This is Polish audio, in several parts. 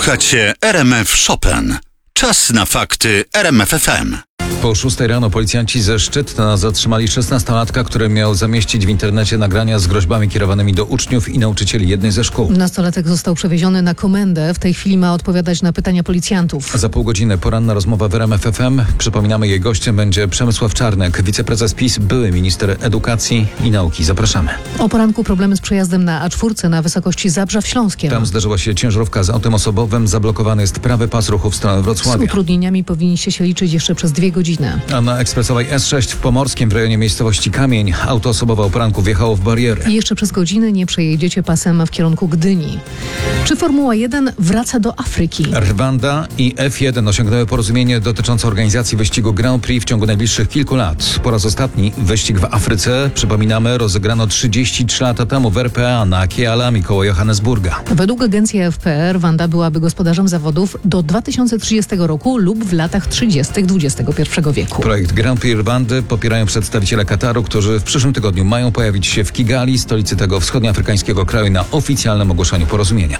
Słuchacie RMF Chopin. Czas na fakty RMF FM. Po 6 rano policjanci ze Szczytna zatrzymali 16-latka, który miał zamieścić w internecie nagrania z groźbami kierowanymi do uczniów i nauczycieli jednej ze szkół. Nastolatek został przewieziony na komendę. W tej chwili ma odpowiadać na pytania policjantów. Za pół godziny poranna rozmowa w RMF FM. Przypominamy, jej gościem będzie Przemysław Czarnek, wiceprezes PiS, były minister edukacji i nauki. Zapraszamy. O poranku problemy z przejazdem na A4 na wysokości Zabrza Śląskiem. Tam zdarzyła się ciężarówka z autem osobowym. Zablokowany jest prawy pas ruchu w stronę Z Wrocławia. utrudnieniami powinniście się liczyć jeszcze przez 2 godziny. A na ekspresowej S6 w Pomorskim w rejonie miejscowości Kamień auto osobowe o poranku wjechało w barierę. I jeszcze przez godzinę nie przejedziecie pasem w kierunku Gdyni. Czy Formuła 1 wraca do Afryki? Rwanda i F1 osiągnęły porozumienie dotyczące organizacji wyścigu Grand Prix w ciągu najbliższych kilku lat. Po raz ostatni wyścig w Afryce, przypominamy, rozegrano 33 lata temu w RPA na Kialami koło Johannesburga. Według agencji AFP Rwanda byłaby gospodarzem zawodów do 2030 roku lub w latach 30. XXI wieku. Projekt Grand Prix Rwandy popierają przedstawiciele Kataru, którzy w przyszłym tygodniu mają pojawić się w Kigali, stolicy tego wschodnioafrykańskiego kraju, na oficjalnym ogłoszeniu porozumienia.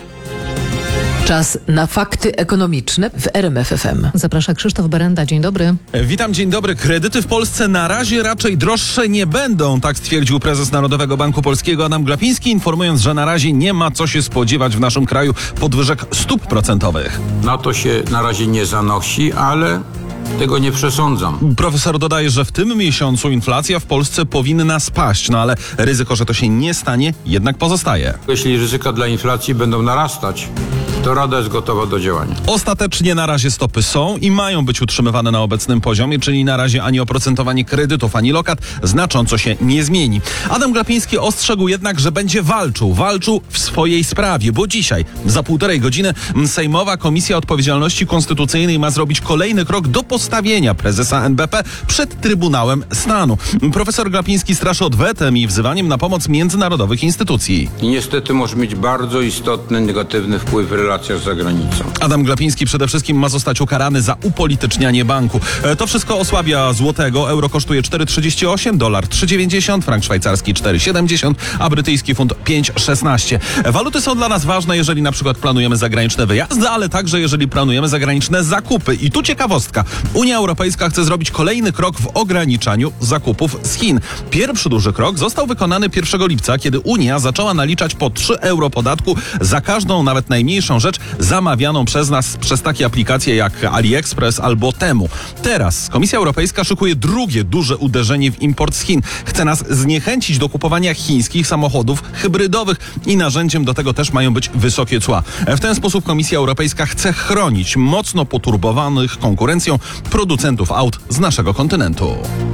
Czas na fakty ekonomiczne w RMF FM. Zaprasza Krzysztof Berenda. Dzień dobry. Witam, dzień dobry. Kredyty w Polsce na razie raczej droższe nie będą, tak stwierdził prezes Narodowego Banku Polskiego Adam Glapiński, informując, że na razie nie ma co się spodziewać w naszym kraju podwyżek stóp procentowych. Na to się na razie nie zanosi, ale tego nie przesądzam. Profesor dodaje, że w tym miesiącu inflacja w Polsce powinna spaść, no ale ryzyko, że to się nie stanie, jednak pozostaje. Jeśli ryzyka dla inflacji będą narastać, to Rada jest gotowa do działania. Ostatecznie na razie stopy są i mają być utrzymywane na obecnym poziomie, czyli na razie ani oprocentowanie kredytów, ani lokat znacząco się nie zmieni. Adam Glapiński ostrzegł jednak, że będzie walczył w swojej sprawie, bo dzisiaj, za 1,5 godziny, Sejmowa Komisja Odpowiedzialności Konstytucyjnej ma zrobić kolejny krok do postawienia prezesa NBP przed Trybunałem Stanu. Profesor Glapiński straszy odwetem i wzywaniem na pomoc międzynarodowych instytucji. I niestety może mieć bardzo istotny, negatywny wpływ w relacjach z zagranicą. Adam Glapiński przede wszystkim ma zostać ukarany za upolitycznianie banku. To wszystko osłabia złotego. Euro kosztuje 4,38, dolar 3,90, frank szwajcarski 4,70, a brytyjski funt 5,16. Waluty są dla nas ważne, jeżeli na przykład planujemy zagraniczne wyjazdy, ale także jeżeli planujemy zagraniczne zakupy. I tu ciekawostka. Unia Europejska chce zrobić kolejny krok w ograniczaniu zakupów z Chin. Pierwszy duży krok został wykonany 1 lipca, kiedy Unia zaczęła naliczać po 3 euro podatku za każdą, nawet najmniejszą rzecz zamawianą przez nas przez takie aplikacje jak AliExpress albo Temu. Teraz Komisja Europejska szykuje drugie duże uderzenie w import z Chin. Chce nas zniechęcić do kupowania chińskich samochodów hybrydowych i narzędziem do tego też mają być wysokie cła. W ten sposób Komisja Europejska chce chronić mocno poturbowanych konkurencją producentów aut z naszego kontynentu.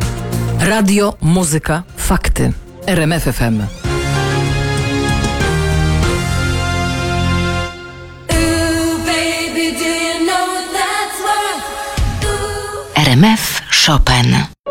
Radio, muzyka, fakty. RMF FM. RMF Chopin.